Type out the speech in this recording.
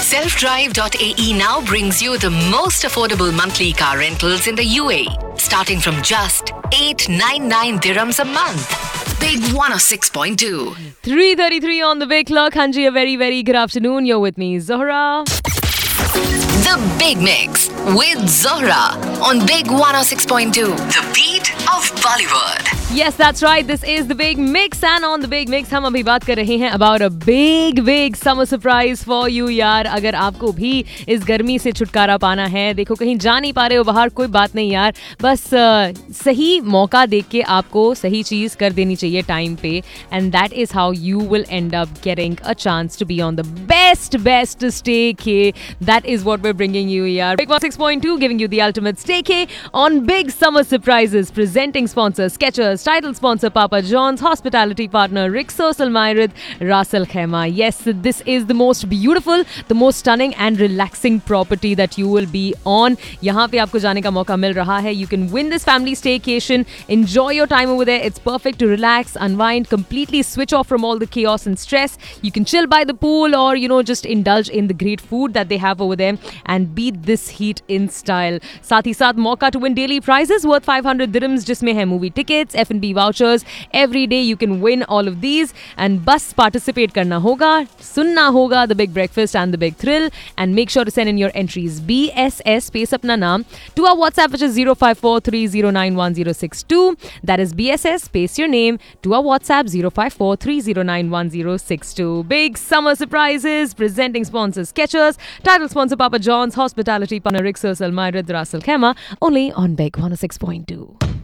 Selfdrive.ae now brings you the most affordable monthly car rentals in the UAE, starting from just 899 dirhams a month. Big 106.2. 3:33 on the big clock. Hanji, a very, very good afternoon. You're with me, Zohra. The Big Mix with Zohra on Big 106.2. The beat of Bollywood. Yes, that's right. This is the Big Mix, and on the Big Mix हम अभी बात कर रहे हैं about a big summer surprise for you यार. अगर आपको भी इस गर्मी से छुटकारा पाना है, देखो कहीं जा नहीं पा रहे हो बाहर, कोई बात नहीं यार, बस सही मौका देख के आपको सही चीज कर देनी चाहिए टाइम पे, and that is how you will end up getting a chance to be on the best staycay. That is what we're bringing you yaar. Big 106.2 giving you the ultimate staycay on big summer surprises. Presenting sponsor Skechers, title sponsor Papa John's, hospitality partner Rixos Al Mairad, Ras Al Khaimah. Yes, this is the most beautiful, the most stunning and relaxing property that you will be on. यहाँ पे आपको जाने का मौका मिल रहा है. You can win this family staycation. Enjoy your time over there. It's perfect to relax, unwind, completely switch off from all the chaos and stress. You can chill by the pool or, just indulge in the great food that they have over there and beat this heat in style. साथ ही साथ मौका to win daily prizes worth 500 dirhams जिसमें है movie tickets, F&B vouchers. Every day you can win all of these and बस participate करना होगा, सुनना होगा The Big Breakfast and The Big Thrill, and make sure to send in your entries BSS space अपना नाम to our WhatsApp, which is 0543091062. That is BSS space your name to our WhatsApp 0543091062. Big summer surprises. Presenting sponsor Skechers, title sponsor Papa John's, hospitality partner Rixos Al Mairad, Ras Al Khaimah, only on Big 106.2.